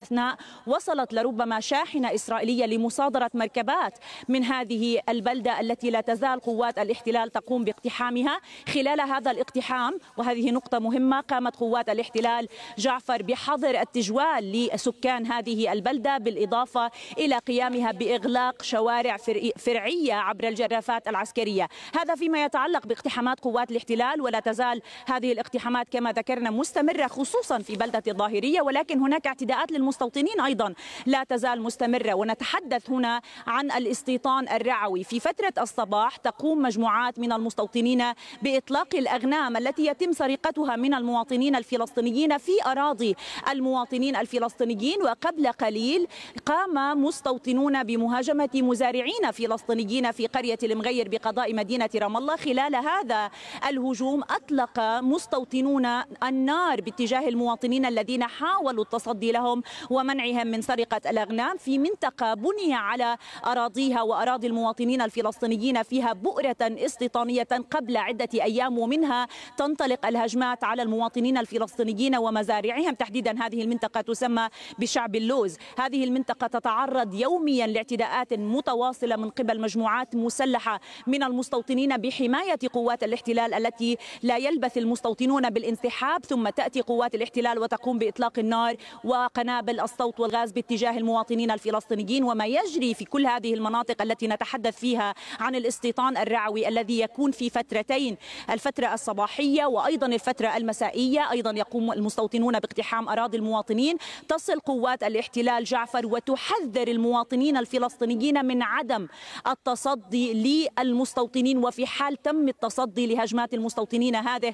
أثناء وصلت لربما شاحنة إسرائيلية لمصادرة مركبات من هذه البلدة التي لا تزال قوات الاحتلال تقوم باقتحامها. خلال هذا الاقتحام، وهذه نقطة مهمة، قامت قوات الاحتلال جعفر بحظر التجوال لسكان هذه البلدة، بالإضافة إلى قيامها بإغلاق شوارع فرعية عبر الجرافات العسكرية. هذا فيما يتعلق باقتحامات قوات الاحتلال، ولا تزال هذه الاقتحامات كما ذكرنا مستمرة خصوصا في بلدة الظاهرية، ولكن هناك اعتداءات للمستوطنين أيضا لا تزال مستمرة. ونتحدث هنا عن الاستيطان الرعوي. في فترة الصباح تقوم مجموعات من المستوطنين بإطلاق الأغنام التي يتم سرقتها من المواطنين الفلسطينيين في أراضي المواطنين الفلسطينيين. وقبل قليل قام مستوطنون بمهاجمة مزارعين فلسطينيين في قرية المغير بقضاء مدينة رام الله. خلال هذا الهجوم أطلق مستوطنون النار باتجاه المواطنين الذين حاولوا التصدي لهم ومنعهم من سرقة الأغنام في منطقة بني على أراضيها وأراضي المواطنين الفلسطينيين فيها بؤرة استيطانية قبل عدة أيام، ومنها تنطلق الهجمات على المواطنين الفلسطينيين ومزارعهم. تحديدا هذه المنطقة تسمى بشعب اللوز. هذه المنطقة تتعرض يوميا لاعتداءات متواصلة من قبل مجموعات مسلحة من المستوطنين بحماية قوات الاحتلال التي لا يلبث المستوطنون بالانسحاب، ثم تأتي قوات الاحتلال وتقوم بإطلاق النار وقنابل الصوت والغاز باتجاه المواطنين الفلسطينيين. وما يجري في كل هذه المناطق التي نتحدث فيها عن الاستيطان الرعوي الذي يكون في فترتين، الفترة الصباحية وأيضا الفترة المسائية، أيضا يقوم المستوطنون باقتحام أراضي المواطنين. تصل قوات الاحتلال جعفر وتحذر المواطنين الفلسطينيين من عدم التصدي للمستوطنين، وفي حال تم التصدي لهجمات المستوطنين هذه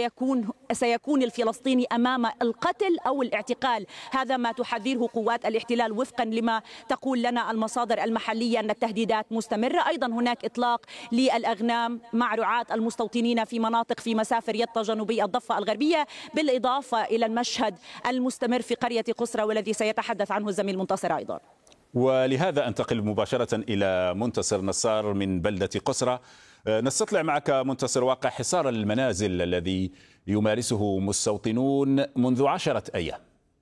سيكون الفلسطيني أمام القتل أو الاعتقال. هذا ما تحذره قوات الاحتلال وفقا لما تقول لنا المصادر المحلية أن التهديدات مستمرة. أيضا هناك إطلاق للأغنام مع رعاة المستوطنين في مناطق في مسافر يطا جنوبي الضفة الغربية، بالإضافة إلى المشهد المستمر في قرية قسرة والذي سيتحدث عنه الزميل منتصر أيضا. ولهذا أنتقل مباشرة إلى منتصر نصار من بلدة قسرة. نستطلع معك منتصر واقع حصار المنازل الذي يمارسه مستوطنون منذ 10 أيام.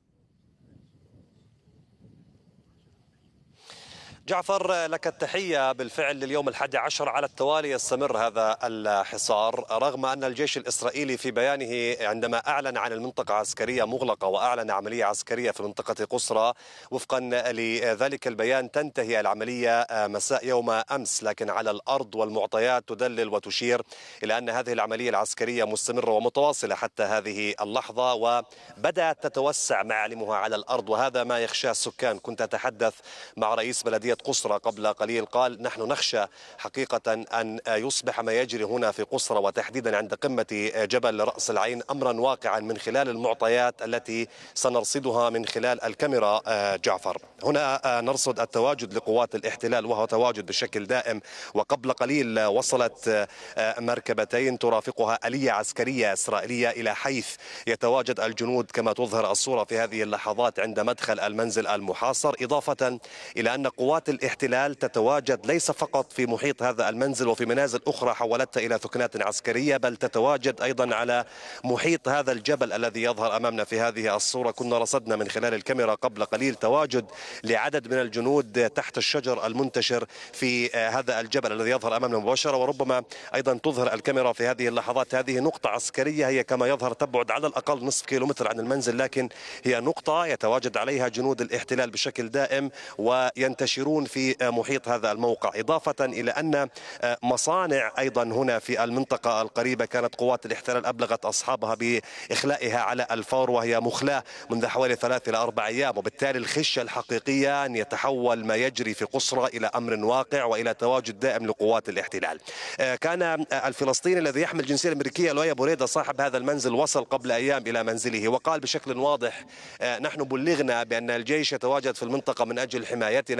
جعفر، لك التحية. بالفعل لليوم 11 على التوالي يستمر هذا الحصار، رغم أن الجيش الإسرائيلي في بيانه عندما أعلن عن المنطقة عسكرية مغلقة وأعلن عملية عسكرية في منطقة قسرة، وفقا لذلك البيان تنتهي العملية مساء يوم أمس، لكن على الأرض والمعطيات تدلل وتشير إلى أن هذه العملية العسكرية مستمرة ومتواصلة حتى هذه اللحظة، وبدأت تتوسع معالمها على الأرض، وهذا ما يخشى السكان. كنت أتحدث مع رئيس بلدية قسرة قبل قليل، قال نحن نخشى حقيقة أن يصبح ما يجري هنا في قسرة وتحديدا عند قمة جبل رأس العين أمرا واقعا من خلال المعطيات التي سنرصدها من خلال الكاميرا. جعفر، هنا نرصد التواجد لقوات الاحتلال وهو تواجد بشكل دائم، وقبل قليل وصلت مركبتين ترافقها آلية عسكرية إسرائيلية إلى حيث يتواجد الجنود كما تظهر الصورة في هذه اللحظات عند مدخل المنزل المحاصر، إضافة إلى أن قوات الاحتلال تتواجد ليس فقط في محيط هذا المنزل وفي منازل أخرى حولتها إلى ثكنات عسكرية، بل تتواجد أيضا على محيط هذا الجبل الذي يظهر أمامنا في هذه الصورة. كنا رصدنا من خلال الكاميرا قبل قليل تواجد لعدد من الجنود تحت الشجر المنتشر في هذا الجبل الذي يظهر أمامنا مباشرة، وربما أيضا تظهر الكاميرا في هذه اللحظات هذه نقطة عسكرية هي كما يظهر تبعد على الأقل نصف كيلومتر عن المنزل، لكن هي نقطة يتواجد عليها جنود الاحتلال بشكل دائم وينتشرون في محيط هذا الموقع، إضافة إلى أن مصانع أيضا هنا في المنطقة القريبة كانت قوات الاحتلال أبلغت أصحابها بإخلائها على الفور، وهي مخلاة منذ حوالي 3 إلى 4 أيام. وبالتالي الخشية الحقيقية أن يتحول ما يجري في قسرة إلى أمر واقع وإلى تواجد دائم لقوات الاحتلال. كان الفلسطيني الذي يحمل الجنسية الأمريكية لؤي أبو ريدة صاحب هذا المنزل وصل قبل أيام إلى منزله وقال بشكل واضح نحن بلغنا بأن الجيش يتواجد في المنطقة من أجل حمايتنا من اعتداء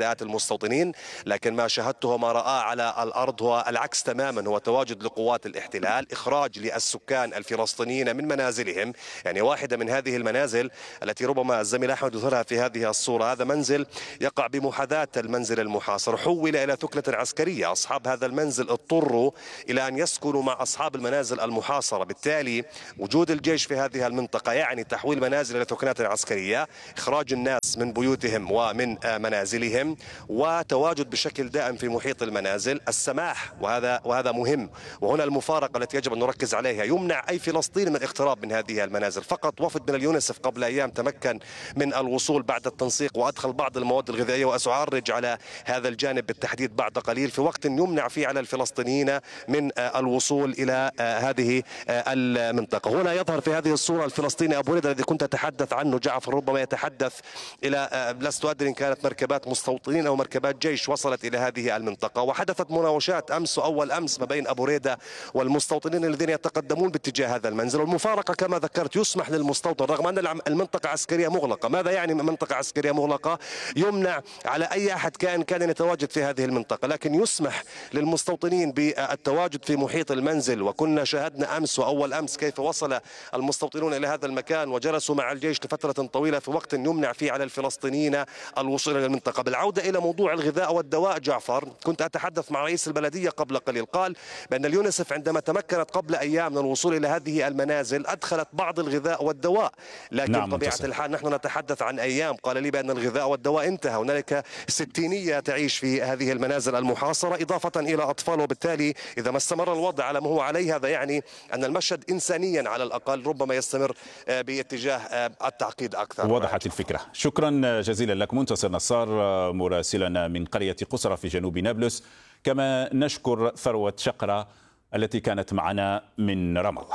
نداءات المستوطنين، لكن ما شاهدته وما رآه على الأرض هو العكس تماما، هو تواجد لقوات الاحتلال، إخراج للسكان الفلسطينيين من منازلهم. يعني واحدة من هذه المنازل التي ربما الزميل أحمد يظهرها في هذه الصورة، هذا منزل يقع بمحاذاة المنزل المحاصر، حول إلى ثكنة عسكرية. أصحاب هذا المنزل اضطروا إلى أن يسكنوا مع أصحاب المنازل المحاصرة. بالتالي وجود الجيش في هذه المنطقة يعني تحويل منازل إلى ثكنات عسكرية، إخراج الناس من بيوتهم ومن منازلهم، وتواجد بشكل دائم في محيط المنازل. السماح وهذا مهم، وهنا المفارقة التي يجب أن نركز عليها، يمنع أي فلسطيني من الاقتراب من هذه المنازل. فقط وفد من اليونسف قبل أيام تمكن من الوصول بعد التنسيق وأدخل بعض المواد الغذائية، وسأعرج على هذا الجانب بالتحديد بعد قليل، في وقت يمنع فيه على الفلسطينيين من الوصول إلى هذه المنطقة. هنا يظهر في هذه الصورة الفلسطيني أبو ريدة الذي كنت أتحدث عنه. جعفر ربما يتحدث إلى، لست أدري إن كانت مركبات مستوطنين أو مركبات جيش وصلت إلى هذه المنطقة، وحدثت مناوشات أمس وأول أمس ما بين أبو ريدة والمستوطنين الذين يتقدمون باتجاه هذا المنزل. والمفارقة كما ذكرت، يسمح للمستوطن رغم أن المنطقة عسكرية مغلقة. ماذا يعني منطقة عسكرية مغلقة؟ يمنع على أي أحد كان يتواجد في هذه المنطقة، لكن يسمح للمستوطنين بالتواجد في محيط المنزل. وكنا شاهدنا أمس وأول أمس كيف وصل المستوطنون إلى هذا المكان وجلسوا مع الجيش لفترة طويلة في وقت يمنع فيه على الفلسطينيين الوصول إلى المنطقة. بالعودة إلى موضوع الغذاء والدواء جعفر، كنت أتحدث مع رئيس البلدية قبل قليل، قال بأن اليونسف عندما تمكنت قبل أيام من الوصول إلى هذه المنازل أدخلت بعض الغذاء والدواء، لكن نعم طبيعة الحال نحن نتحدث عن أيام. قال لي بأن الغذاء والدواء انتهى، هنالك 60 تعيش في هذه المنازل المحاصرة إضافة إلى أطفال. وبالتالي إذا ما استمر الوضع على ما هو عليه، هذا يعني أن المشهد إنسانيا على الأقل ربما يستمر باتجاه التعقيد أكثر. وضحت الفكرة. شكرا جزيلا لك منتصر نصار مراسلنا من قرية قسرة في جنوب نابلس، كما نشكر ثروة شقرة التي كانت معنا من رام الله.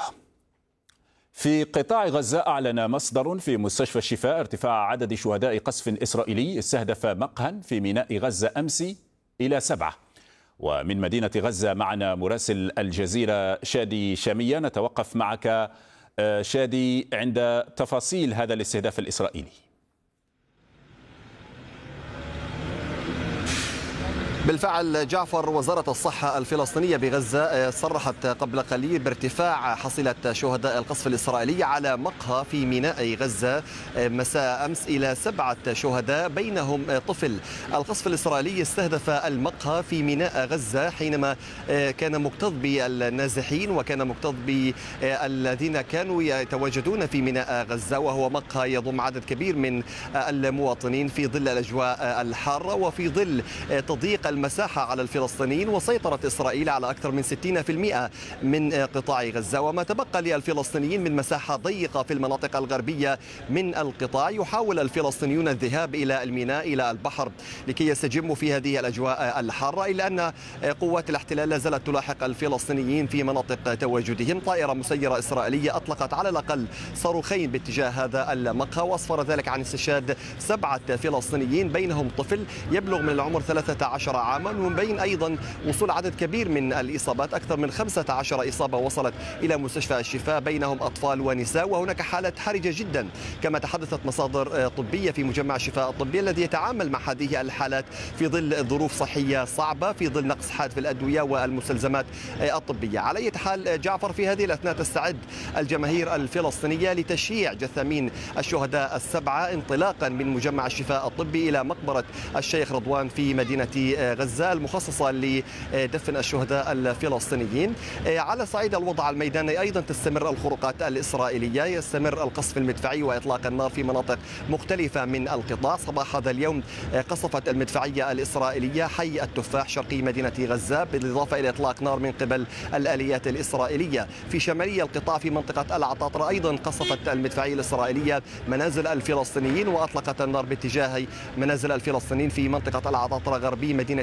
في قطاع غزة أعلن مصدر في مستشفى الشفاء ارتفاع عدد شهداء قصف إسرائيلي استهدف مقهى في ميناء غزة أمس إلى 7. ومن مدينة غزة معنا مراسل الجزيرة شادي شامية. نتوقف معك شادي عند تفاصيل هذا الاستهداف الإسرائيلي. بالفعل جعفر، وزارة الصحة الفلسطينية بغزة صرحت قبل قليل بارتفاع حصيلة شهداء القصف الإسرائيلي على مقهى في ميناء غزة مساء أمس إلى 7 شهداء بينهم طفل. القصف الإسرائيلي استهدف المقهى في ميناء غزة حينما كان مكتظ بالنازحين وكان مكتظ بالذين كانوا يتواجدون في ميناء غزة، وهو مقهى يضم عدد كبير من المواطنين في ظل الأجواء الحارة وفي ظل تضييق المساحة على الفلسطينيين وسيطرة إسرائيل على أكثر من 60% من قطاع غزة. وما تبقى للفلسطينيين من مساحة ضيقة في المناطق الغربية من القطاع، يحاول الفلسطينيون الذهاب إلى الميناء إلى البحر لكي يستجموا في هذه الأجواء الحارة، إلا أن قوات الاحتلال لا زالت تلاحق الفلسطينيين في مناطق تواجدهم. طائرة مسيرة إسرائيلية أطلقت على الأقل صاروخين باتجاه هذا المقهى، وأسفر ذلك عن استشهاد 7 فلسطينيين بينهم طفل يبلغ من العمر 13 عاما، ومن بين أيضا وصول عدد كبير من الإصابات، أكثر من 15 إصابة وصلت إلى مستشفى الشفاء بينهم أطفال ونساء. وهناك حالة حرجة جدا كما تحدثت مصادر طبية في مجمع الشفاء الطبي الذي يتعامل مع هذه الحالات في ظل ظروف صحية صعبة، في ظل نقص حاد في الأدوية والمستلزمات الطبية. على أي حال جعفر، في هذه الأثناء تستعد الجماهير الفلسطينية لتشييع جثامين الشهداء 7 انطلاقا من مجمع الشفاء الطبي إلى مقبرة الشيخ رضوان في مدينة غزة المخصصة لدفن الشهداء الفلسطينيين. على صعيد الوضع الميداني أيضا تستمر الخروقات الإسرائيلية، يستمر القصف المدفعي وإطلاق النار في مناطق مختلفة من القطاع. صباح هذا اليوم قصفت المدفعية الإسرائيلية حي التفاح شرقي مدينة غزة، بالإضافة إلى إطلاق نار من قبل الآليات الإسرائيلية. في شمالي القطاع في منطقة العطاطرة أيضا قصفت المدفعية الإسرائيلية منازل الفلسطينيين وأطلقت النار باتجاه منازل الفلسطينيين في منطقة العطاطرة غربي مدينة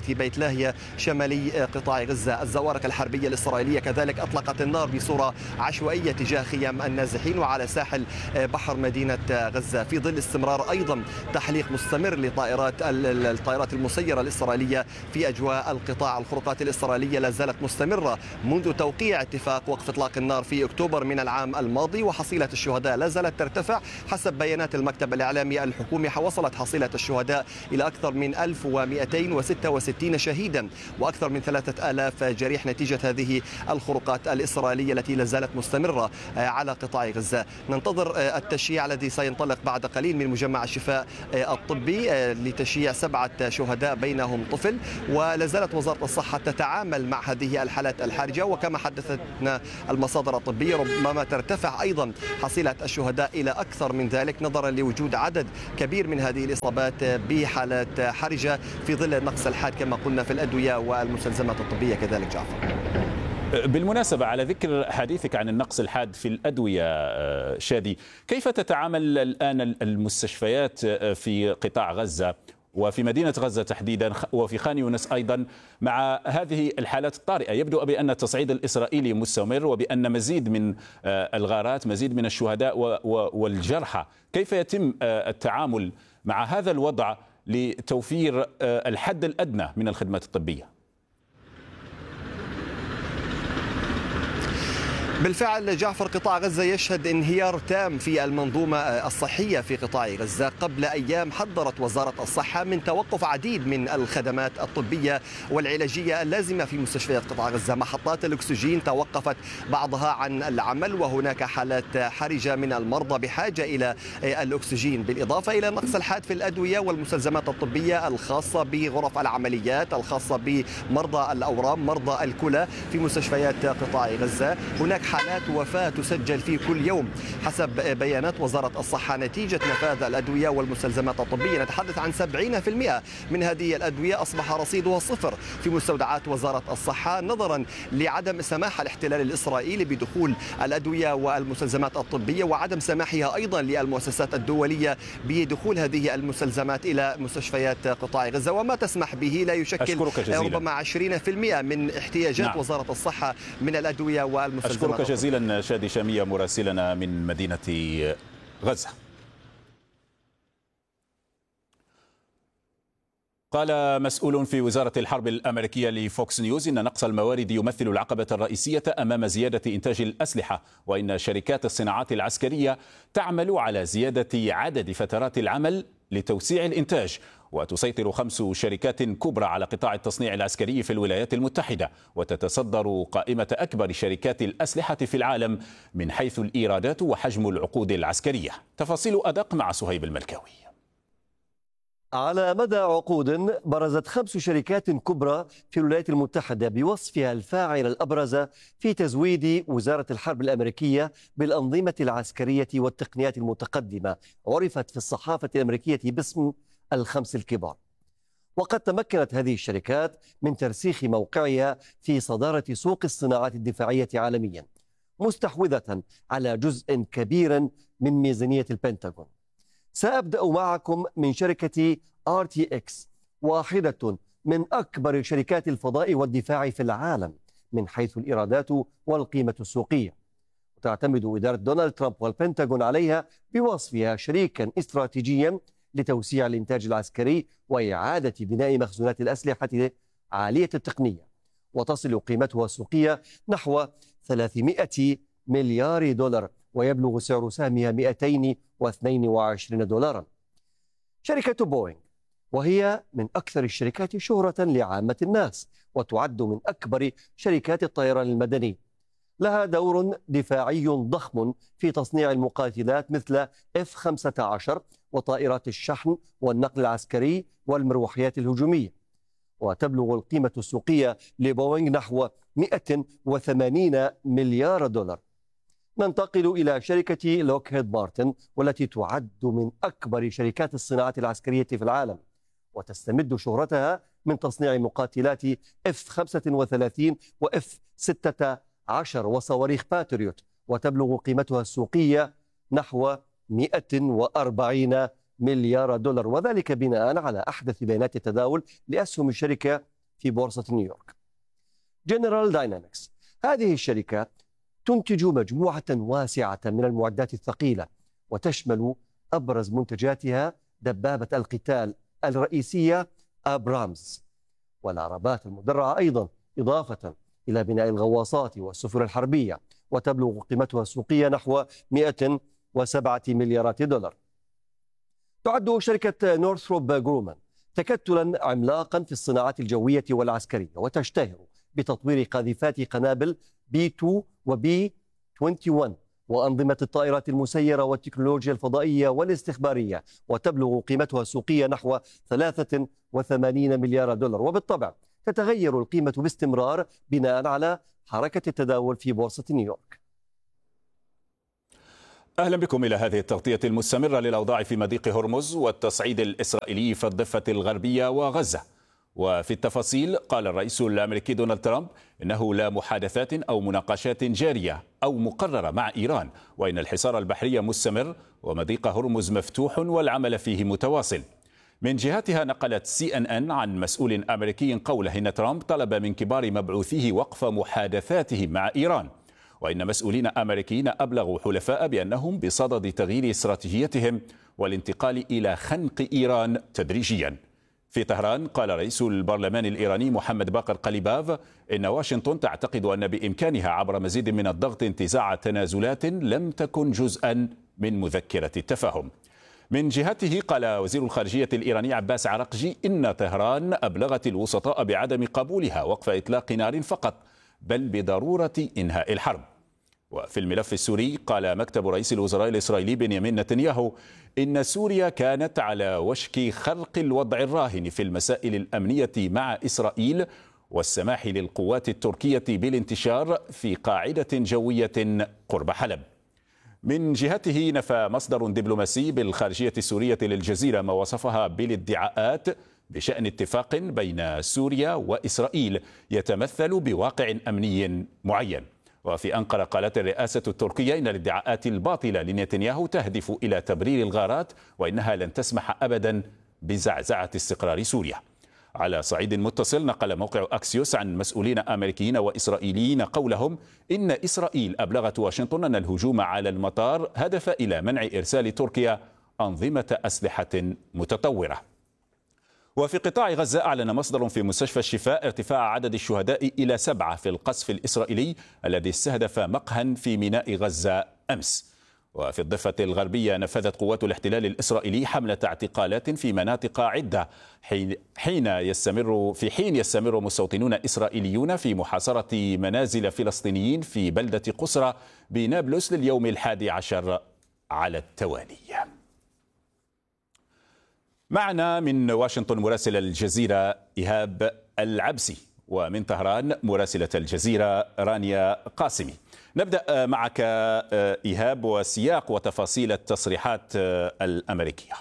مدينة بيت لاهيا شمالي قطاع غزة. الزوارق الحربية الإسرائيلية كذلك أطلقت النار بصورة عشوائية تجاه خيام النازحين وعلى ساحل بحر مدينة غزة، في ظل استمرار أيضا تحليق مستمر للطائرات المسيرة الإسرائيلية في أجواء القطاع. الخروقات الإسرائيلية لا زالت مستمرة منذ توقيع اتفاق وقف إطلاق النار في أكتوبر من العام الماضي، وحصيلة الشهداء لا زالت ترتفع. حسب بيانات المكتب الإعلامي الحكومي وصلت حصيلة الشهداء إلى أكثر من 1266 شهيدا وأكثر من 3000 جريح نتيجة هذه الخروقات الإسرائيلية التي لا زالت مستمرة على قطاع غزة. ننتظر التشييع الذي سينطلق بعد قليل من مجمع الشفاء الطبي لتشييع 7 شهداء بينهم طفل، ولا زالت وزارة الصحة تتعامل مع هذه الحالات الحرجة، وكما حدثتنا المصادر الطبية ربما ترتفع أيضا حصيلة الشهداء إلى أكثر من ذلك نظرا لوجود عدد كبير من هذه الإصابات بحالات حرجة في ظل النقص الحاد كما قلنا في الأدوية والمستلزمات الطبية كذلك. جعفر، بالمناسبة على ذكر حديثك عن النقص الحاد في الأدوية شادي، كيف تتعامل الآن المستشفيات في قطاع غزة وفي مدينة غزة تحديدا وفي خان يونس أيضا مع هذه الحالات الطارئة؟ يبدو بأن التصعيد الإسرائيلي مستمر وبأن مزيد من الغارات، مزيد من الشهداء والجرحى. كيف يتم التعامل مع هذا الوضع لتوفير الحد الأدنى من الخدمات الطبية؟ بالفعل جعفر، قطاع غزة يشهد انهيار تام في المنظومة الصحية في قطاع غزة. قبل أيام حذرت وزارة الصحة من توقف عديد من الخدمات الطبية والعلاجية اللازمة في مستشفيات قطاع غزة. محطات الأكسجين توقفت بعضها عن العمل، وهناك حالات حرجة من المرضى بحاجة إلى الأكسجين، بالإضافة إلى النقص الحاد في الأدوية والمستلزمات الطبية الخاصة بغرف العمليات، الخاصة بمرضى الأورام، مرضى الكلى في مستشفيات قطاع غزة. هناك حالات وفاة تسجل في كل يوم حسب بيانات وزارة الصحة نتيجة نفاذ الأدوية والمستلزمات الطبية. نتحدث عن 70% من هذه الأدوية أصبح رصيدها صفر في مستودعات وزارة الصحة نظرا لعدم سماح الاحتلال الإسرائيلي بدخول الأدوية والمستلزمات الطبية، وعدم سماحها أيضا للمؤسسات الدولية بدخول هذه المستلزمات إلى مستشفيات قطاع غزة، وما تسمح به لا يشكل ربما 20% من احتياجات وزارة الصحة من الأدوية والمستلزمات. أشكرك جزيلا شادي شامية مراسلنا من مدينة غزة. قال مسؤول في وزارة الحرب الأمريكية لفوكس نيوز إن نقص الموارد يمثل العقبة الرئيسية أمام زيادة إنتاج الأسلحة، وإن شركات الصناعات العسكرية تعمل على زيادة عدد فترات العمل لتوسيع الإنتاج. وتسيطر 5 شركات كبرى على قطاع التصنيع العسكري في الولايات المتحدة، وتتصدر قائمة أكبر شركات الأسلحة في العالم من حيث الإيرادات وحجم العقود العسكرية. تفاصيل أدق مع سهيب الملكاوي. على مدى عقود برزت 5 شركات كبرى في الولايات المتحدة بوصفها الفاعل الأبرز في تزويد وزارة الحرب الأمريكية بالأنظمة العسكرية والتقنيات المتقدمة، عرفت في الصحافة الأمريكية باسم ال5 الكبار. وقد تمكنت هذه الشركات من ترسيخ موقعها في صدارة سوق الصناعات الدفاعية عالميا، مستحوذة على جزء كبير من ميزانية البنتاغون. سأبدأ معكم من شركة RTX، واحدة من أكبر شركات الفضاء والدفاع في العالم من حيث الإيرادات والقيمة السوقية، وتعتمد إدارة دونالد ترامب والبنتاغون عليها بوصفها شريكا استراتيجيا لتوسيع الإنتاج العسكري وإعادة بناء مخزونات الأسلحة عالية التقنية، وتصل قيمتها السوقية نحو 300 مليار دولار، ويبلغ سعر سهمها 222 دولارا. شركة بوينغ، وهي من أكثر الشركات شهرة لعامة الناس، وتعد من أكبر شركات الطيران المدني، لها دور دفاعي ضخم في تصنيع المقاتلات مثل F-15 وطائرات الشحن والنقل العسكري والمروحيات الهجومية، وتبلغ القيمة السوقية لبوينغ نحو 180 مليار دولار. ننتقل إلى شركة لوكهيد مارتن، والتي تعد من أكبر شركات الصناعة العسكرية في العالم، وتستمد شهرتها من تصنيع مقاتلات F-35 و F-16 وصواريخ باتريوت، وتبلغ قيمتها السوقية نحو 140 مليار دولار، وذلك بناء على أحدث بيانات التداول لأسهم الشركة في بورصة نيويورك. جنرال داينامكس، هذه الشركة تنتج مجموعة واسعة من المعدات الثقيلة، وتشمل أبرز منتجاتها دبابة القتال الرئيسية أبرامز والعربات المدرعة أيضا، إضافة إلى بناء الغواصات والسفن الحربية، وتبلغ قيمتها السوقية نحو 107 مليارات دولار. تعد شركة نورثروب جرومان تكتلا عملاقا في الصناعات الجوية والعسكرية، وتشتهر بتطوير قاذفات قنابل B2 وB21 وأنظمة الطائرات المسيرة والتكنولوجيا الفضائية والاستخبارية، وتبلغ قيمتها السوقية نحو 83 مليار دولار. وبالطبع تتغير القيمة باستمرار بناء على حركة التداول في بورصة نيويورك. أهلا بكم إلى هذه التغطية المستمرة للأوضاع في مضيق هرمز والتصعيد الإسرائيلي في الضفة الغربية وغزة. وفي التفاصيل، قال الرئيس الأمريكي دونالد ترامب إنه لا محادثات أو مناقشات جارية أو مقررة مع إيران، وإن الحصار البحري مستمر ومضيق هرمز مفتوح والعمل فيه متواصل. من جهتها، نقلت CNN عن مسؤول أمريكي قوله إن ترامب طلب من كبار مبعوثيه وقف محادثاتهم مع إيران، وإن مسؤولين أمريكيين أبلغوا حلفاء بأنهم بصدد تغيير استراتيجيتهم والانتقال إلى خنق إيران تدريجيا. في طهران، قال رئيس البرلمان الإيراني محمد باقر قليباف إن واشنطن تعتقد أن بإمكانها عبر مزيد من الضغط انتزاع تنازلات لم تكن جزءا من مذكرة التفاهم. من جهته، قال وزير الخارجية الإيراني عباس عرقجي إن طهران أبلغت الوسطاء بعدم قبولها وقف إطلاق نار فقط، بل بضرورة إنهاء الحرب. وفي الملف السوري، قال مكتب رئيس الوزراء الإسرائيلي بنيامين نتنياهو إن سوريا كانت على وشك خلق الوضع الراهن في المسائل الأمنية مع إسرائيل والسماح للقوات التركية بالانتشار في قاعدة جوية قرب حلب. من جهته، نفى مصدر دبلوماسي بالخارجية السورية للجزيرة ما وصفها بالادعاءات بشأن اتفاق بين سوريا وإسرائيل يتمثل بواقع أمني معين. وفي أنقرة، قالت الرئاسة التركية إن الادعاءات الباطلة لنتنياهو تهدف إلى تبرير الغارات، وإنها لن تسمح أبدا بزعزعة استقرار سوريا. على صعيد متصل، نقل موقع أكسيوس عن مسؤولين أمريكيين وإسرائيليين قولهم إن إسرائيل أبلغت واشنطن أن الهجوم على المطار هدف إلى منع إرسال تركيا أنظمة أسلحة متطورة. وفي قطاع غزة، أعلن مصدر في مستشفى الشفاء ارتفاع عدد الشهداء إلى 7 في القصف الإسرائيلي الذي استهدف مقهى في ميناء غزة أمس. وفي الضفة الغربية، نفذت قوات الاحتلال الإسرائيلي حملة اعتقالات في مناطق عدة حين يستمر مستوطنون إسرائيليون في محاصرة منازل فلسطينيين في بلدة قسرة بنابلس لليوم 11 على التوالي. معنا من واشنطن مراسل الجزيرة إيهاب العبسي، ومن طهران مراسلة الجزيرة رانيا قاسمي. نبدأ معك إيهاب وسياق وتفاصيل التصريحات الأمريكية.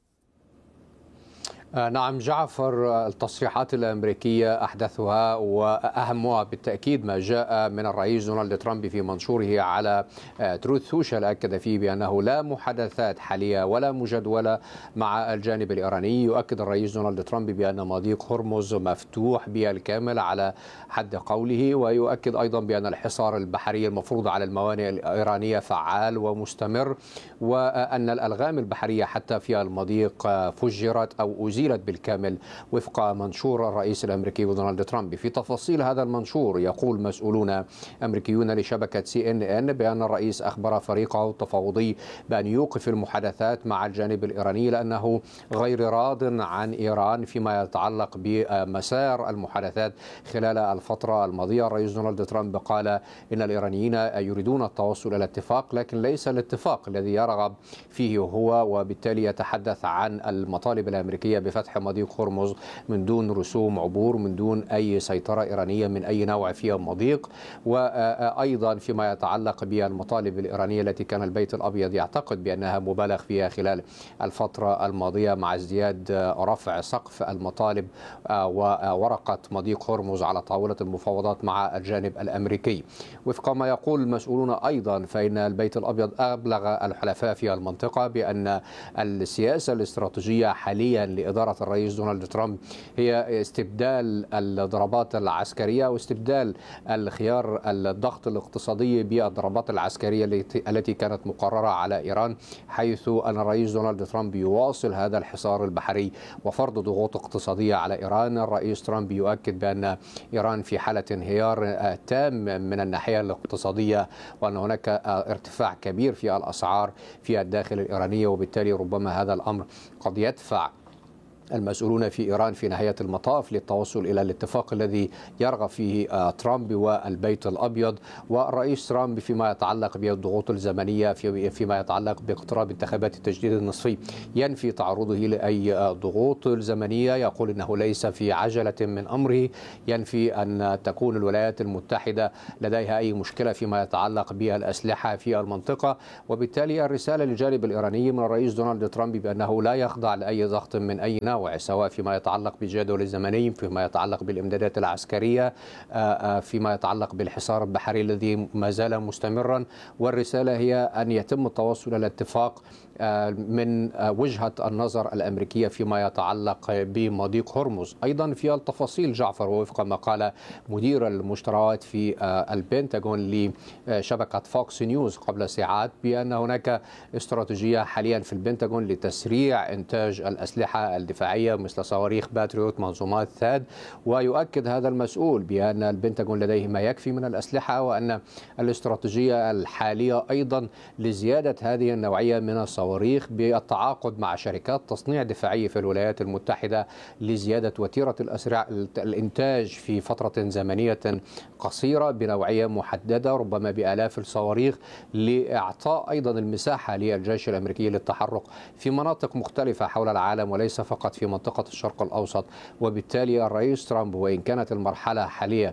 نعم جعفر، التصريحات الأمريكية أحدثها وأهمها بالتأكيد ما جاء من الرئيس دونالد ترامب في منشوره على تروث سوشيال، أكد فيه بأنه لا محادثات حالية ولا مجدولة مع الجانب الإيراني. يؤكد الرئيس دونالد ترامب بأن مضيق هرمز مفتوح بالكامل على حد قوله، ويؤكد أيضا بأن الحصار البحري المفروض على الموانئ الإيرانية فعال ومستمر، وأن الألغام البحرية حتى في المضيق فجرت أو أزيلت بالكامل وفق منشور الرئيس الأمريكي دونالد ترامب. في تفاصيل هذا المنشور، يقول مسؤولون أمريكيون لشبكة CNN بأن الرئيس أخبر فريقه التفاوضي بأن يوقف المحادثات مع الجانب الإيراني لأنه غير راض عن إيران فيما يتعلق بمسار المحادثات خلال الفترة الماضية. الرئيس دونالد ترامب قال إن الإيرانيين يريدون التوصل إلى اتفاق، لكن ليس الاتفاق الذي يرغب فيه هو، وبالتالي يتحدث عن المطالب الأمريكية بفتح مضيق هرمز من دون رسوم عبور، من دون أي سيطرة إيرانية من أي نوع في المضيق. وأيضا فيما يتعلق بالمطالب الإيرانية التي كان البيت الأبيض يعتقد بأنها مبالغ فيها خلال الفترة الماضية مع ازدياد رفع سقف المطالب وورقة مضيق هرمز على طاولة المفاوضات مع الجانب الأمريكي. وفق ما يقول المسؤولون أيضا، فإن البيت الأبيض أبلغ الحلفاء في المنطقة بأن السياسة الاستراتيجية حاليا لإدارة إدارة الرئيس دونالد ترامب هي استبدال الضربات العسكرية واستبدال الخيار الضغط الاقتصادي بالضربات العسكرية التي كانت مقررة على إيران، حيث أن الرئيس دونالد ترامب يواصل هذا الحصار البحري وفرض ضغوط اقتصادية على إيران. الرئيس ترامب يؤكد بأن إيران في حالة انهيار تام من الناحية الاقتصادية، وأن هناك ارتفاع كبير في الأسعار في الداخل الإيراني، وبالتالي ربما هذا الأمر قد يدفع المسؤولون في إيران في نهاية المطاف للتوصل إلى الاتفاق الذي يرغب فيه ترامب والبيت الأبيض. والرئيس ترامب فيما يتعلق بالضغوط الزمنية، فيما يتعلق باقتراب انتخابات التجديد النصفي، ينفي تعرضه لأي ضغوط زمنية، يقول إنه ليس في عجلة من أمره، ينفي أن تكون الولايات المتحدة لديها أي مشكلة فيما يتعلق بالأسلحة في المنطقة. وبالتالي الرسالة للجانب الإيراني من الرئيس دونالد ترامب بأنه لا يخضع لأي ضغط من أي نوع، سواء فيما يتعلق بالجدول الزمني، فيما يتعلق بالإمدادات العسكرية، فيما يتعلق بالحصار البحري الذي ما زال مستمرا. والرسالة هي أن يتم التوصل إلى اتفاق من وجهة النظر الأمريكية فيما يتعلق بمضيق هرمز. أيضا في التفاصيل جعفر، ووفق ما قال مدير المشتريات في البنتاغون لشبكة فوكس نيوز قبل ساعات، بأن هناك استراتيجية حاليا في البنتاغون لتسريع إنتاج الأسلحة الدفاعية مثل صواريخ باتريوت، منظومات ثاد. ويؤكد هذا المسؤول بأن البنتاغون لديه ما يكفي من الأسلحة، وأن الاستراتيجية الحالية أيضا لزيادة هذه النوعية من الصواريخ بالتعاقد مع شركات تصنيع دفاعية في الولايات المتحدة لزيادة وتيرة الإنتاج في فترة زمنية قصيرة بنوعية محددة، ربما بآلاف الصواريخ، لإعطاء أيضا المساحة للجيش الأمريكي للتحرك في مناطق مختلفة حول العالم وليس فقط في منطقة الشرق الأوسط. وبالتالي الرئيس ترامب، وإن كانت المرحلة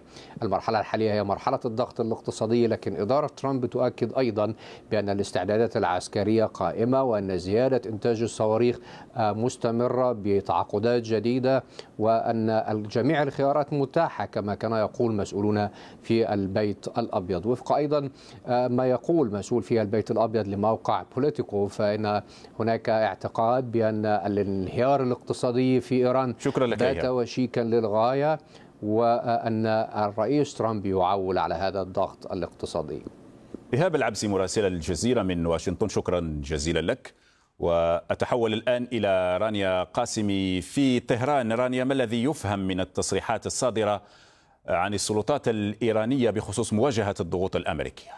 الحالية هي مرحلة الضغط الاقتصادي، لكن إدارة ترامب تؤكد أيضا بأن الاستعدادات العسكرية قائمة، وأن زيادة إنتاج الصواريخ مستمرة بتعاقدات جديدة، وأن جميع الخيارات متاحة كما كان يقول مسؤولون في البيت الأبيض. وفق أيضا ما يقول مسؤول في البيت الأبيض لموقع بوليتيكو، فإن هناك اعتقاد بأن الانهيار الاقتصادي في إيران بات وشيكا للغاية، وأن الرئيس ترامب يعول على هذا الضغط الاقتصادي. إيهاب العبسي مراسل الجزيرة من واشنطن، شكرا جزيلا لك. وأتحول الآن إلى رانيا قاسمي في طهران. رانيا، ما الذي يفهم من التصريحات الصادرة عن السلطات الإيرانية بخصوص مواجهة الضغوط الأمريكية؟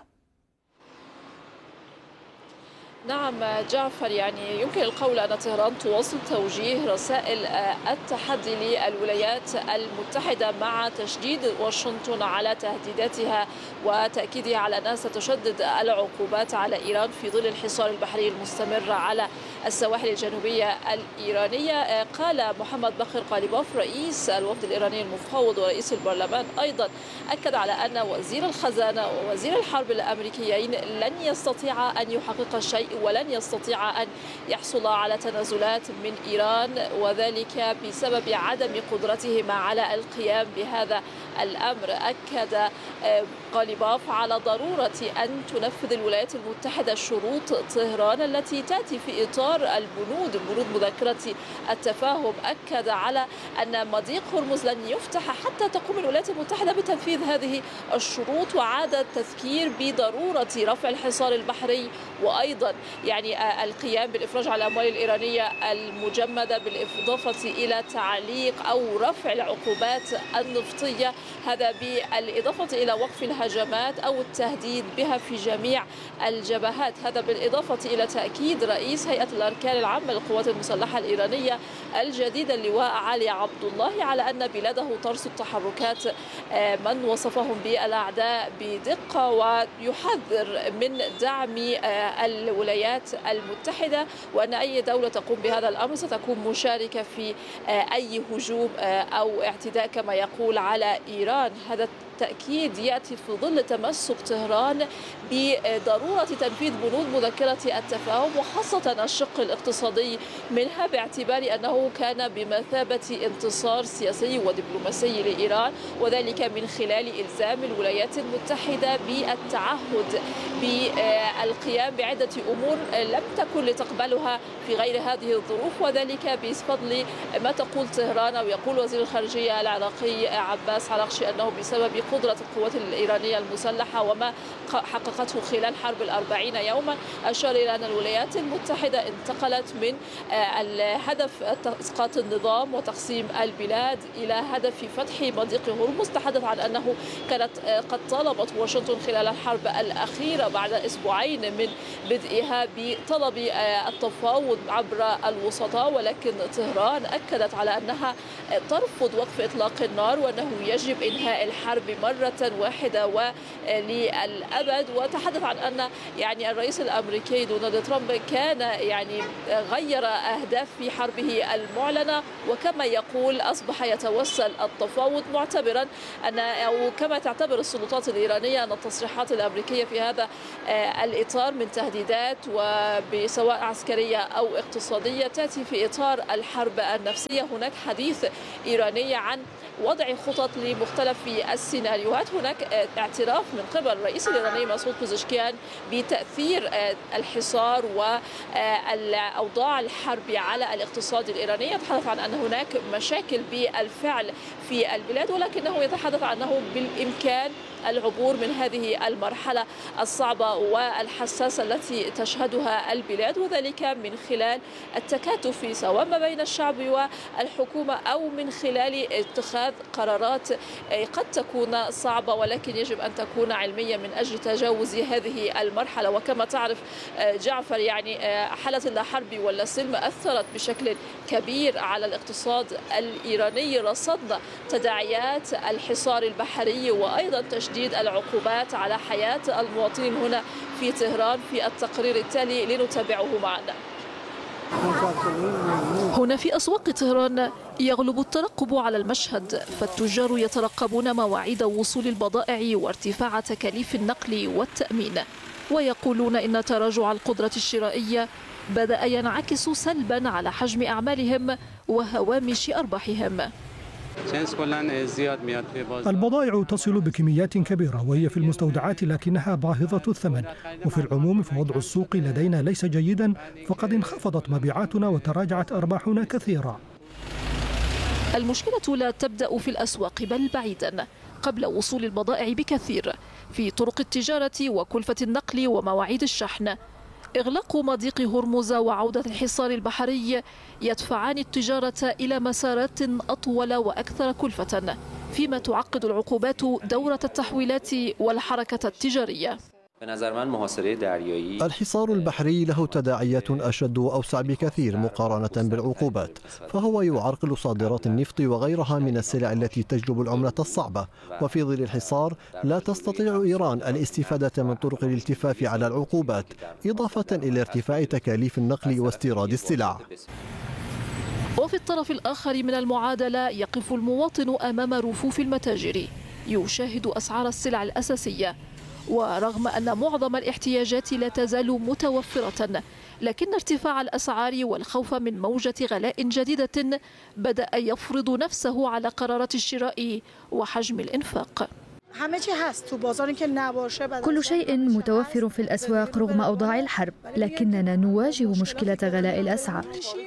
نعم جعفر، يعني يمكن القول أن طهران تواصل توجيه رسائل التحدي للولايات المتحدة مع تشديد واشنطن على تهديداتها وتأكيدها على أنها ستشدد العقوبات على إيران في ظل الحصار البحري المستمر على السواحل الجنوبية الإيرانية. قال محمد بقر قاليباف رئيس الوفد الإيراني المفوض ورئيس البرلمان أيضا أكد على أن وزير الخزانة ووزير الحرب الأمريكيين لن يستطيع أن يحقق شيء ولن يستطيع أن يحصل على تنازلات من إيران، وذلك بسبب عدم قدرتهما على القيام بهذا الأمر. أكد قاليباف على ضرورة أن تنفذ الولايات المتحدة شروط طهران التي تأتي في إطار بنود مذكرة التفاهم. أكد على أن مضيق هرمز لن يفتح حتى تقوم الولايات المتحدة بتنفيذ هذه الشروط، وعاد التذكير بضرورة رفع الحصار البحري، وأيضا يعني القيام بالإفراج على الأموال الإيرانية المجمدة، بالإضافة إلى تعليق أو رفع العقوبات النفطية، هذا بالإضافة إلى وقف الهجمات أو التهديد بها في جميع الجبهات. هذا بالإضافة إلى تأكيد رئيس هيئة الأركان العامة للقوات المسلحة الإيرانية الجديد اللواء علي عبد الله على أن بلاده ترصد تحركات من وصفهم بالأعداء بدقة، ويحذر من دعم الولايات المتحدة، وأن أي دولة تقوم بهذا الأمر ستكون مشاركة في أي هجوم أو اعتداء كما يقول على إيران. هذا بالتأكيد يأتي في ظل تمسك طهران بضرورة تنفيذ بنود مذكرة التفاهم، وخاصة الشق الاقتصادي منها، باعتبار أنه كان بمثابة انتصار سياسي ودبلوماسي لإيران، وذلك من خلال إلزام الولايات المتحدة بالتعهد بالقيام بعدة أمور لم تكن لتقبلها في غير هذه الظروف، وذلك بفضل ما تقول طهران أو يقول وزير الخارجية العراقي عباس عراقشي أنه بسبب قدرة القوات الإيرانية المسلحة وما حققته خلال حرب 40 يوما. أشار إلى أن الولايات المتحدة انتقلت من الهدف إسقاط النظام وتقسيم البلاد إلى هدف فتح مضيق هرمز. تحدث عن أنه كانت قد طالبت واشنطن خلال الحرب الأخيرة بعد أسبوعين من بدءها بطلب التفاوض عبر الوسطاء، ولكن طهران أكدت على أنها ترفض وقف إطلاق النار وأنه يجب إنهاء الحرب مرة واحدة وللأبد. وتحدث عن أن الرئيس الأمريكي دونالد ترامب كان غير أهداف في حربه المعلنة، وكما يقول أصبح يتوسل التفاوض، معتبرا أن أو كما تعتبر السلطات الإيرانية أن التصريحات الأمريكية في هذا الإطار من تهديدات وسواء عسكرية أو اقتصادية تأتي في إطار الحرب النفسية. هناك حديث إيراني عن وضع خطط لمختلف السيناريوهات. هناك اعتراف من قبل الرئيس الإيراني مسعود بوزشكيان بتأثير الحصار والأوضاع الحرب على الاقتصاد الإيراني. يتحدث عن أن هناك مشاكل بالفعل في البلاد، ولكنه يتحدث عن أنه بالإمكان العبور من هذه المرحلة الصعبة والحساسة التي تشهدها البلاد، وذلك من خلال التكاتف سواء ما بين الشعب والحكومة أو من خلال اتخاذ قرارات قد تكون صعبة ولكن يجب أن تكون علمية من أجل تجاوز هذه المرحلة. وكما تعرف جعفر حالة اللا حرب ولا سلم أثرت بشكل كبير على الاقتصاد الإيراني، رصدنا تداعيات الحصار البحري وأيضا تشديد العقوبات على حياة المواطنين هنا في طهران في التقرير التالي لنتابعه معنا. هنا في أسواق طهران يغلب الترقب على المشهد، فالتجار يترقبون مواعيد وصول البضائع وارتفاع تكاليف النقل والتأمين، ويقولون إن تراجع القدرة الشرائية بدأ ينعكس سلبا على حجم أعمالهم وهوامش أرباحهم. البضائع تصل بكميات كبيرة وهي في المستودعات لكنها باهظة الثمن، وفي العموم فوضع السوق لدينا ليس جيدا، فقد انخفضت مبيعاتنا وتراجعت أرباحنا كثيرا. المشكلة لا تبدأ في الأسواق بل بعيدا قبل وصول البضائع بكثير في طرق التجارة وكلفة النقل ومواعيد الشحن. إغلاق مضيق هرمز وعودة الحصار البحري يدفعان التجارة إلى مسارات أطول وأكثر كلفة، فيما تعقد العقوبات دورة التحويلات والحركة التجارية. الحصار البحري له تداعيات أشد وأوسع بكثير مقارنة بالعقوبات، فهو يعرقل صادرات النفط وغيرها من السلع التي تجلب العملة الصعبة، وفي ظل الحصار لا تستطيع إيران الاستفادة من طرق الالتفاف على العقوبات، إضافة إلى ارتفاع تكاليف النقل واستيراد السلع. وفي الطرف الآخر من المعادلة يقف المواطن أمام رفوف المتاجر يشاهد أسعار السلع الأساسية، ورغم أن معظم الاحتياجات لا تزال متوفرة، لكن ارتفاع الأسعار والخوف من موجة غلاء جديدة بدأ يفرض نفسه على قرارات الشراء وحجم الإنفاق. كل شيء متوفر في الأسواق رغم أوضاع الحرب، لكننا نواجه مشكلة غلاء الأسعار.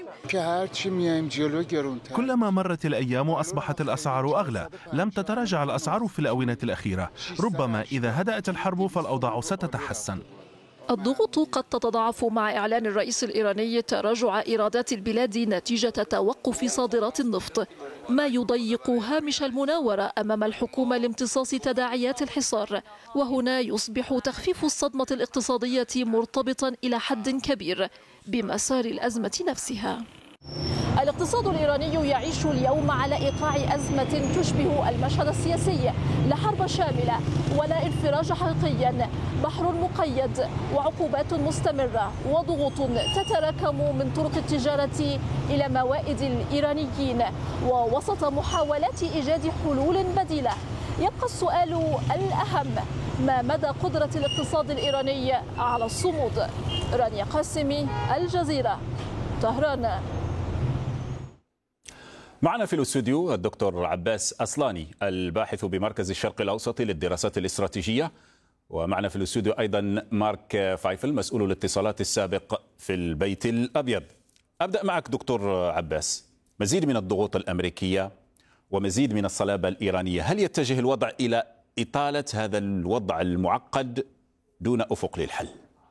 كلما مرت الأيام أصبحت الأسعار أغلى، لم تتراجع الأسعار في الآونة الأخيرة، ربما إذا هدأت الحرب فالأوضاع ستتحسن. الضغوط قد تتضاعف مع إعلان الرئيس الإيراني تراجع إيرادات البلاد نتيجة توقف صادرات النفط، ما يضيق هامش المناورة أمام الحكومة لامتصاص تداعيات الحصار. وهنا يصبح تخفيف الصدمة الاقتصادية مرتبطا إلى حد كبير بمسار الأزمة نفسها. الاقتصاد الإيراني يعيش اليوم على إيقاع أزمة تشبه المشهد السياسي، لا حرب شاملة ولا انفراج حقيقي، بحر مقيد وعقوبات مستمرة وضغوط تتراكم من طرق التجارة إلى موائد الإيرانيين، ووسط محاولات إيجاد حلول بديلة يبقى السؤال الأهم: ما مدى قدرة الاقتصاد الإيراني على الصمود؟ رانيا قاسمي، الجزيرة، طهران. معنا في الاستوديو الدكتور عباس أصلاني، الباحث بمركز الشرق الأوسط للدراسات الاستراتيجية، ومعنا في الاستوديو أيضا مارك فايفل، مسؤول الاتصالات السابق في البيت الأبيض. أبدأ معك دكتور عباس. مزيد من الضغوط الأمريكية ومزيد من الصلابة الإيرانية، هل يتجه الوضع إلى إطالة هذا الوضع المعقد دون أفق للحل؟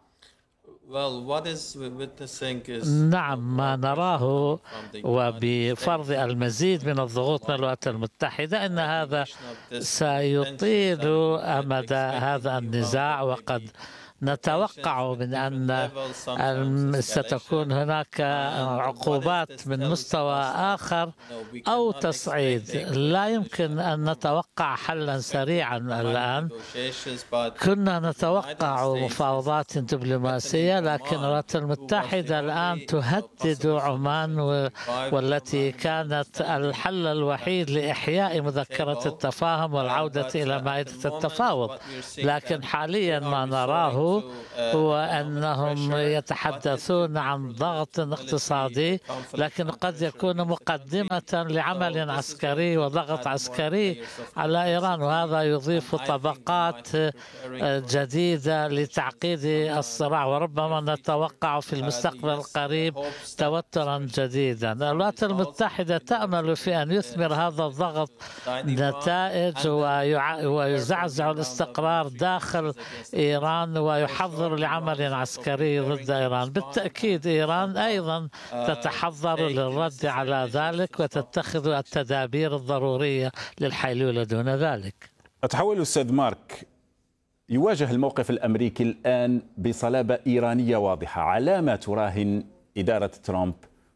نعم، ما نراه وبفرض المزيد من الضغوط من الولايات المتحدة أن هذا سيطيل أمد هذا النزاع، وقد نتوقع من أن ستكون هناك عقوبات من مستوى آخر أو تصعيد. لا يمكن أن نتوقع حلا سريعا الآن. كنا نتوقع مفاوضات دبلوماسية، لكن الولايات المتحدة الآن تهدد عمان، والتي كانت الحل الوحيد لإحياء مذكرة التفاهم والعودة إلى مائدة التفاوض. لكن حاليا ما نراه هو أنهم يتحدثون عن ضغط اقتصادي، لكن قد يكون مقدمة لعمل عسكري وضغط عسكري على إيران، وهذا يضيف طبقات جديدة لتعقيد الصراع، وربما نتوقع في المستقبل القريب توترا جديدا. الولايات المتحدة تأمل في أن يثمر هذا الضغط نتائج ويزعزع الاستقرار داخل إيران ويحضر لعمل عسكري ضد إيران. بالتأكيد إيران أيضا تتحضر للرد على ذلك وتتخذ التدابير الضرورية للحيلولة دون ذلك. أتحول أستاذ مارك، يواجه الموقف الأمريكي الآن بصلابة إيرانية واضحة، على ما تراهن إدارة ترامب؟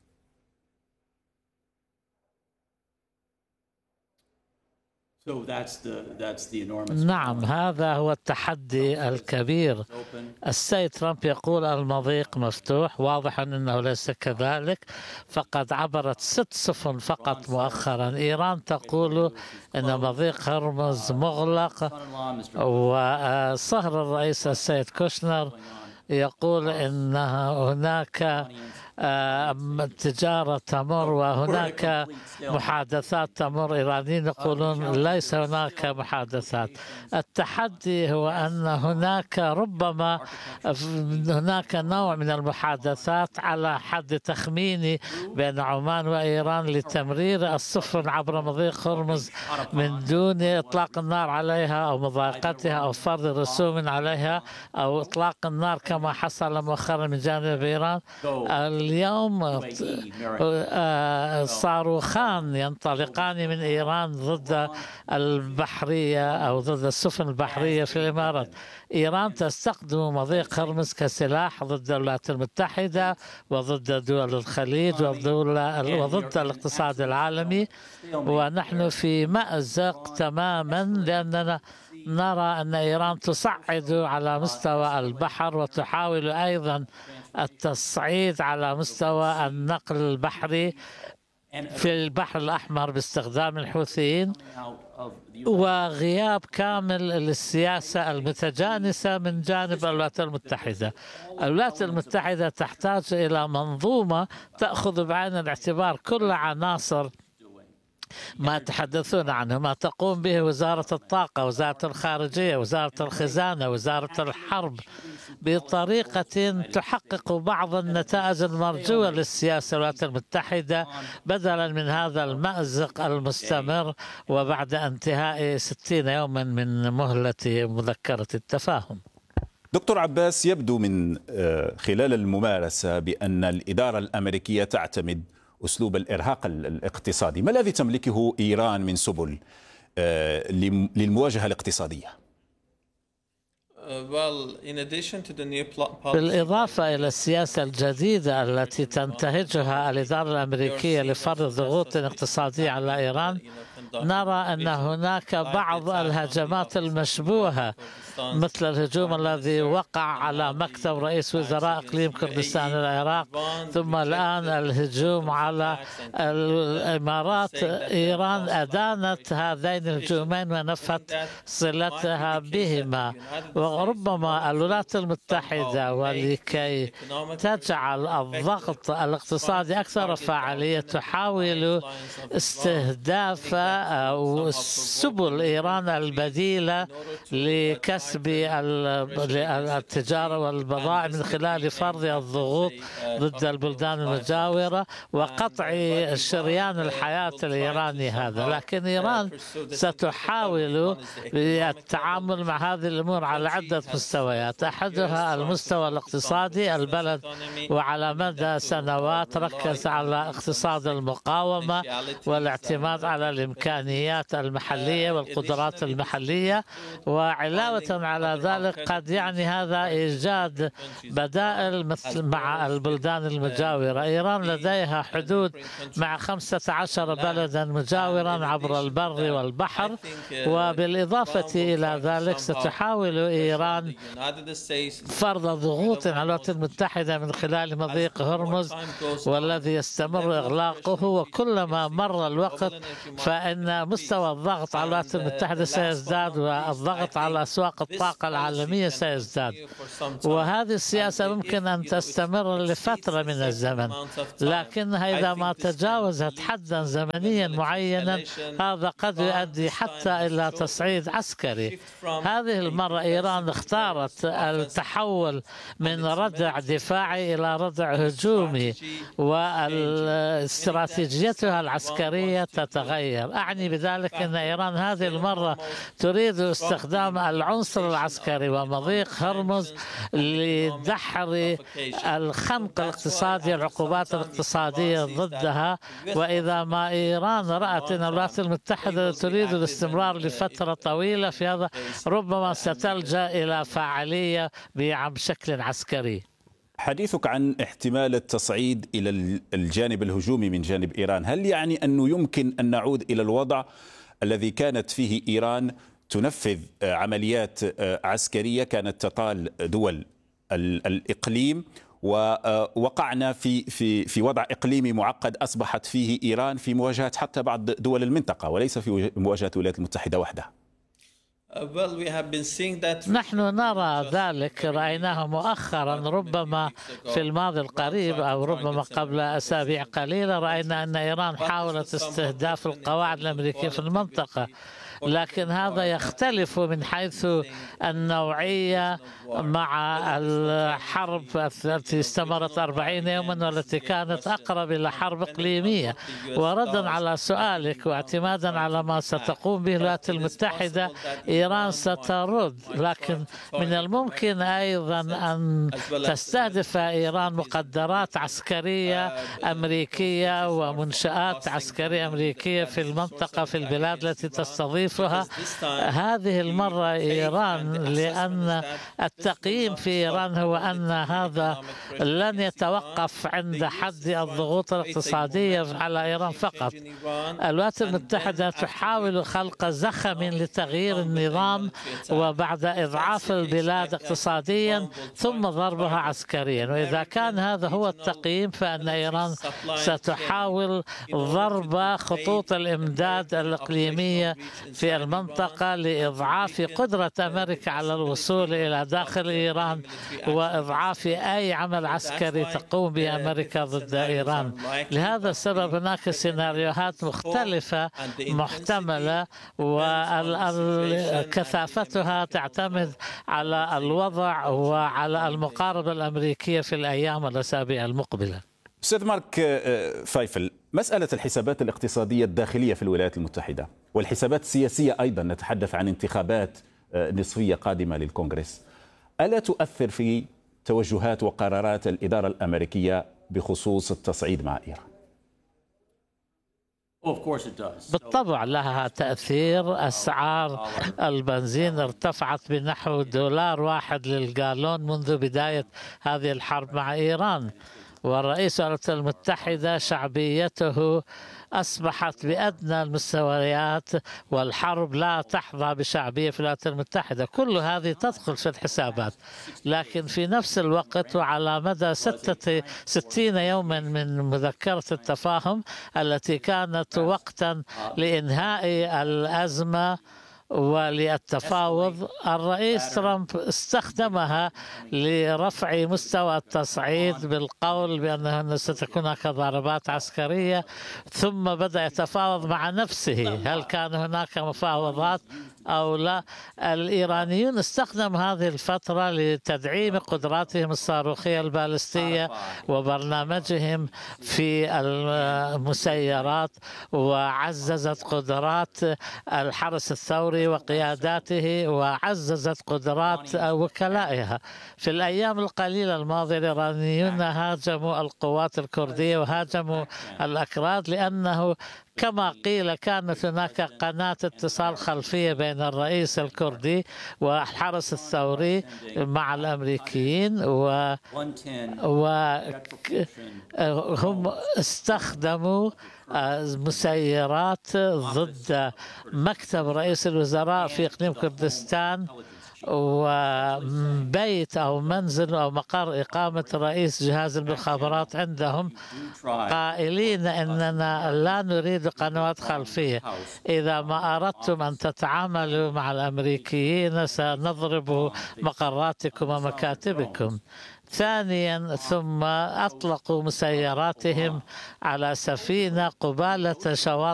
نعم، هذا هو التحدي الكبير. السيد ترامب يقول المضيق مفتوح، واضح أنه ليس كذلك، فقد عبرت 6 سفن فقط مؤخرا. إيران تقول أن مضيق هرمز مغلق، وصهر الرئيس السيد كوشنر يقول أن هناك تجارة تمر وهناك محادثات تمر. إيرانيين يقولون ليس هناك محادثات. التحدي هو أن هناك ربما هناك نوع من المحادثات على حد تخميني بين عمان وإيران لتمرير السفن عبر مضيق هرمز من دون إطلاق النار عليها أو مضايقتها أو فرض رسوم عليها أو إطلاق النار كما حصل مؤخرا من جانب إيران. اليوم صاروخان ينطلقان من إيران ضد البحرية أو ضد السفن البحرية في الإمارات. إيران تستخدم مضيق هرمز كسلاح ضد الولايات المتحدة وضد دول الخليج وضد الاقتصاد العالمي، ونحن في مأزق تماما لأننا نرى أن إيران تصعد على مستوى البحر وتحاول أيضا التصعيد على مستوى النقل البحري في البحر الأحمر باستخدام الحوثيين، وغياب كامل للسياسة المتجانسة من جانب الولايات المتحدة. الولايات المتحدة تحتاج إلى منظومة تأخذ بعين الاعتبار كل عناصر ما تحدثون عنه، ما تقوم به وزارة الطاقة، وزارة الخارجية، وزارة الخزانة، وزارة الحرب، بطريقة تحقق بعض النتائج المرجوة للسياسة الولايات المتحدة بدلا من هذا المأزق المستمر وبعد انتهاء 60 يوما من مهلة مذكرة التفاهم. دكتور عباس، يبدو من خلال الممارسة بأن الإدارة الأمريكية تعتمد أسلوب الإرهاق الاقتصادي. ما الذي تملكه إيران من سبل للمواجهة الاقتصادية؟ بالإضافة إلى السياسة الجديدة التي تنتهجها الإدارة الأمريكية لفرض ضغوط اقتصادية على إيران، نرى أن هناك بعض الهجمات المشبوهة مثل الهجوم الذي وقع على مكتب رئيس وزراء إقليم كردستان العراق، ثم الآن الهجوم على الإمارات. إيران أدانت هذين الهجومين ونفت صلتها بهما، وربما الولايات المتحدة ولكي تجعل الضغط الاقتصادي أكثر فعالية تحاول استهداف سبل إيران البديلة لكسب التجارة والبضائع من خلال فرض الضغوط ضد البلدان المجاورة وقطع شريان الحياة الإيراني هذا. لكن إيران ستحاول التعامل مع هذه الأمور على عدة مستويات، أحدها المستوى الاقتصادي. البلد وعلى مدى سنوات ركز على اقتصاد المقاومة والاعتماد على الإمكانيات المحلية والقدرات المحلية، وعلاوة على ذلك قد يعني هذا إيجاد بدائل مثل مع البلدان المجاورة. إيران لديها حدود مع 15 بلدا مجاورا عبر البر والبحر، وبالإضافة إلى ذلك ستحاول إيران فرض ضغوط على الولايات المتحدة من خلال مضيق هرمز والذي يستمر إغلاقه، وكلما مر الوقت فإن مستوى الضغط على الولايات المتحدة سيزداد والضغط على أسواق الطاقة العالمية سيزداد. وهذه السياسة ممكن أن تستمر لفترة من الزمن، لكنها إذا ما تجاوزت حدا زمنيا معينا هذا قد يؤدي حتى إلى تصعيد عسكري. هذه المرة إيران اختارت التحول من ردع دفاعي إلى ردع هجومي، واستراتيجيتها العسكرية تتغير. أعني بذلك أن إيران هذه المرة تريد استخدام العنصر العسكري ومضيق هرمز لدحر الخنق الاقتصادي، العقوبات الاقتصادية ضدها. وإذا ما إيران رأت أن الولايات المتحدة تريد الاستمرار لفترة طويلة في هذا، ربما ستلجأ إلى فاعلية بشكل عسكري. حديثك عن احتمال التصعيد إلى الجانب الهجومي من جانب إيران، هل يعني أنه يمكن أن نعود إلى الوضع الذي كانت فيه إيران تنفذ عمليات عسكرية كانت تطال دول الإقليم، ووقعنا في وضع إقليمي معقد أصبحت فيه إيران في مواجهة حتى بعض دول المنطقة وليس في مواجهة الولايات المتحدة وحدها؟ نحن نرى ذلك، رأيناه مؤخرا ربما في الماضي القريب أو ربما قبل أسابيع قليلة، رأينا أن إيران حاولت استهداف القواعد الأمريكية في المنطقة، لكن هذا يختلف من حيث النوعية مع الحرب التي استمرت 40 يوما والتي كانت أقرب إلى حرب إقليمية. وردا على سؤالك واعتمادا على ما ستقوم به الولايات المتحدة، إيران سترد، لكن من الممكن أيضا أن تستهدف إيران مقدرات عسكرية أمريكية ومنشآت عسكرية أمريكية في المنطقة في البلاد التي تستضيفها. هذه المرة إيران، لأن التقييم في إيران هو أن هذا لن يتوقف عند حد الضغوط الاقتصادية على إيران فقط. الولايات المتحدة تحاول خلق زخم لتغيير النظام وبعد إضعاف البلاد اقتصاديا ثم ضربها عسكريا، وإذا كان هذا هو التقييم فإن إيران ستحاول ضرب خطوط الإمداد الإقليمية في المنطقة لإضعاف قدرة أمريكا على الوصول إلى داخل إيران وإضعاف أي عمل عسكري تقوم به أمريكا ضد إيران. لهذا السبب هناك سيناريوهات مختلفة محتملة وكثافتها تعتمد على الوضع وعلى المقاربة الأمريكية في الأيام والأسابيع المقبلة. أستاذ مارك فايفل، مسألة الحسابات الاقتصادية الداخلية في الولايات المتحدة والحسابات السياسية أيضا، نتحدث عن انتخابات نصفية قادمة للكونغرس، ألا تؤثر في توجهات وقرارات الإدارة الأمريكية بخصوص التصعيد مع إيران؟ بالطبع لها تأثير. أسعار البنزين ارتفعت بنحو $1 للجالون منذ بداية هذه الحرب مع إيران، والرئيس الولايات المتحدة شعبيته أصبحت بأدنى المستويات، والحرب لا تحظى بشعبية في الولايات المتحدة. كل هذه تدخل في الحسابات، لكن في نفس الوقت وعلى مدى 60 يوما من مذكرة التفاهم التي كانت وقتا لإنهاء الأزمة وللتفاوض، الرئيس ترامب استخدمها لرفع مستوى التصعيد بالقول بأنه ستكون هناك ضربات عسكرية، ثم بدأ يتفاوض مع نفسه هل كان هناك مفاوضات أو لا. الإيرانيون استخدموا هذه الفترة لتدعيم قدراتهم الصاروخية البالستية وبرنامجهم في المسيرات، وعززت قدرات الحرس الثوري وقياداته، وعززت قدرات وكلائها. في الأيام القليلة الماضية الإيرانيون هاجموا القوات الكردية وهاجموا الأكراد، لأنه كما قيل كانت هناك قناة اتصال خلفية بين الرئيس الكردي والحرس الثوري مع الأمريكيين، وهم استخدموا مسيرات ضد مكتب رئيس الوزراء في إقليم كردستان وبيت أو منزل أو مقر إقامة رئيس جهاز المخابرات عندهم، قائلين إننا لا نريد قنوات خلفية، إذا ما أردتم أن تتعاملوا مع الأمريكيين سنضرب مقراتكم ومكاتبكم. ثانيا ثم أطلقوا مسيراتهم على سفينة قبالة شواطئ